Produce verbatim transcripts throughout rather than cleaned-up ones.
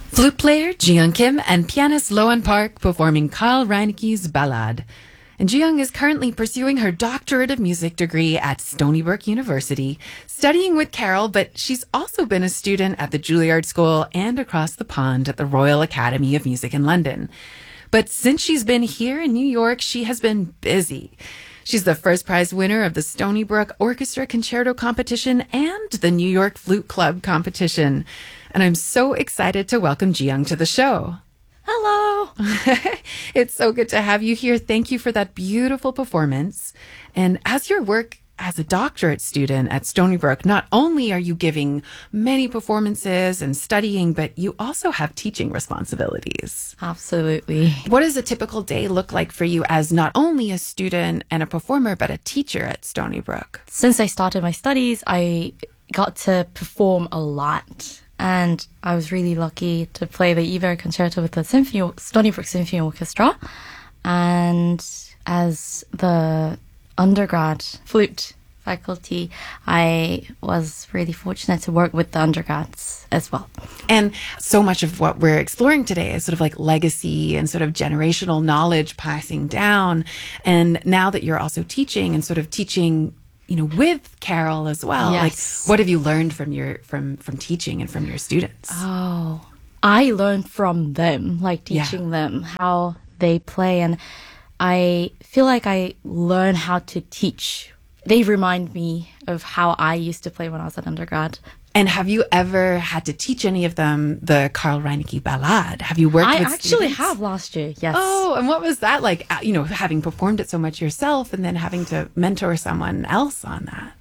Flute player Ji-young Kim and pianist Loan Park performing Carl Reineke's Ballade. And Ji-young is currently pursuing her doctorate of music degree at Stony Brook University, studying with Carol, but she's also been a student at the Juilliard School and across the pond at the Royal Academy of Music in London. But since she's been here in New York, she has been busy. She's the first prize winner of the Stony Brook Orchestra Concerto Competition and the New York Flute Club Competition. And I'm so excited to welcome Ji-young to the show. Hello. It's so good to have you here. Thank you for that beautiful performance. And as your work as a doctorate student at Stony Brook, not only are you giving many performances and studying, but you also have teaching responsibilities. Absolutely. What does a typical day look like for you as not only a student and a performer, but a teacher at Stony Brook? Since I started my studies, I got to perform a lot. And I was really lucky to play the Iver Concerto with the Symphony, Stony Brook Symphony Orchestra. And as the undergrad flute faculty, I was really fortunate to work with the undergrads as well. And so much of what we're exploring today is sort of like legacy and sort of generational knowledge passing down. And now that you're also teaching and sort of teaching, you know, with Carol as well, yes. like what have you learned from your from from teaching and from your students? Oh, I learned from them, like teaching Yeah. them how they play, and I feel like I learn how to teach. They remind me of how I used to play when I was an undergrad. And have you ever had to teach any of them the Carl Reineke Ballade? Have you worked I with actually students? have last year, yes. Oh, and what was that like, uh, you know, having performed it so much yourself and then having to mentor someone else on that?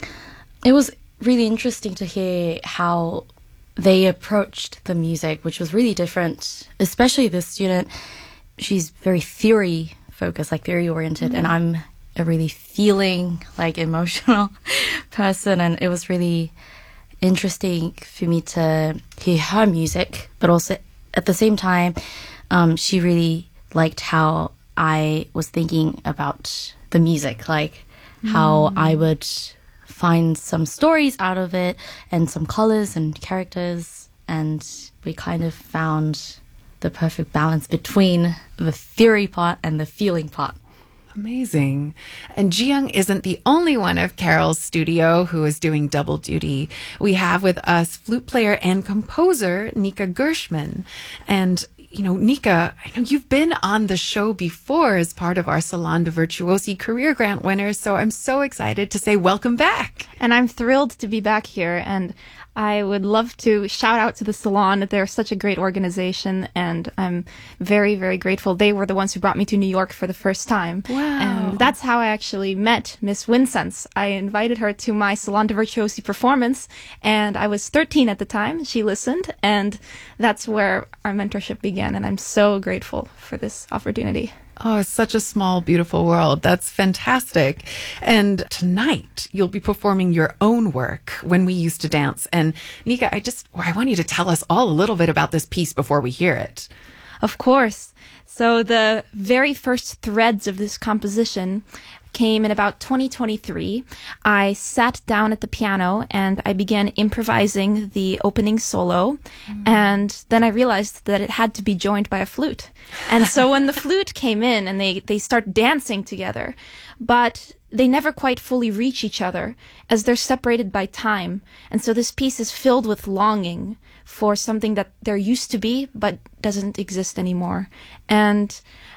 It was really interesting to hear how they approached the music, which was really different, especially this student. She's very theory focused, like theory oriented, mm-hmm. and I'm a really feeling, like emotional person, and it was really interesting for me to hear her music, but also at the same time, um, she really liked how I was thinking about the music, like mm. how I would find some stories out of it and some colors and characters, and we kind of found the perfect balance between the theory part and the feeling part. Amazing. And Ji-young isn't the only one of Carol's studio who is doing double duty. We have with us flute player and composer Nika Gershman. And, you know, Nika, I know you've been on the show before as part of our Salon de Virtuosi career grant winners, so I'm so excited to say welcome back. And I'm thrilled to be back here, and I would love to shout out to the Salon. They're such a great organization, and I'm very, very grateful. They were the ones who brought me to New York for the first time. Wow. And that's how I actually met Miss Winsense. I invited her to my Salon de Virtuosi performance, and I was thirteen at the time. She listened, and that's where our mentorship began, and I'm so grateful for this opportunity. Oh, it's such a small, beautiful world. That's fantastic. And tonight, you'll be performing your own work, When We Used to Dance. And Nika, I just, I want you to tell us all a little bit about this piece before we hear it. Of course. So the very first threads of this composition came in about twenty twenty-three. I sat down at the piano and I began improvising the opening solo. Mm. And then I realized that it had to be joined by a flute. And so when the flute came in and they, they start dancing together, but they never quite fully reach each other as they're separated by time. And so this piece is filled with longing for something that there used to be, but doesn't exist anymore. And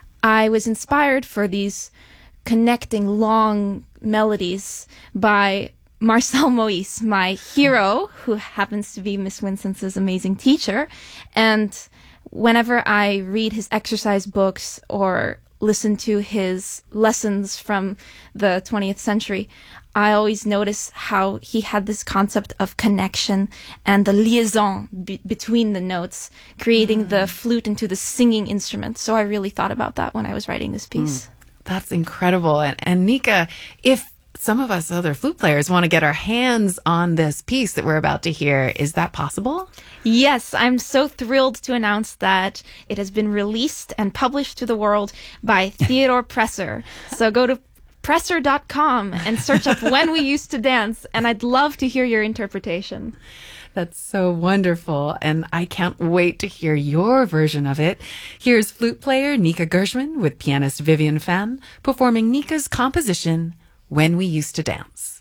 I was inspired for these connecting long melodies by Marcel Moïse, my hero, who happens to be Miss Winsense's amazing teacher. And whenever I read his exercise books or listen to his lessons from the twentieth century, I always notice how he had this concept of connection and the liaison be- between the notes, creating mm. the flute into the singing instrument. So I really thought about that when I was writing this piece. Mm. That's incredible. And, and Nika, if some of us other flute players want to get our hands on this piece that we're about to hear, is that possible? Yes, I'm so thrilled to announce that it has been released and published to the world by Theodore Presser. So go to presser dot com and search up When We Used to Dance, and I'd love to hear your interpretation. That's so wonderful, and I can't wait to hear your version of it. Here's flute player Nika Gershman with pianist Vivian Pham performing Nika's composition, When We Used to Dance.